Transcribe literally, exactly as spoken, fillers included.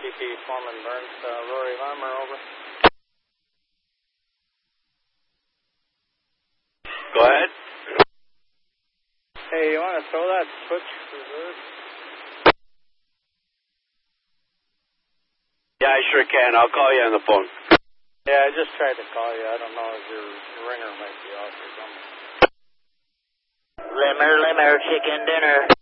T P Foreman Burns, uh, Rory Larmer, over. Go ahead. Hey, you want to throw that switch reserve? Yeah, I sure can. I'll call you on the phone. Yeah, I just tried to call you. I don't know if your ringer might be off or something. Limmer, limmer, chicken dinner.